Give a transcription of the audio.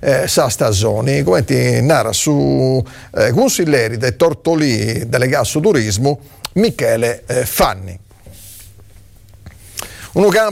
sa stagioni, come ti narra su consiglieri dei Tortolì delegato su turismo Michele Fanni.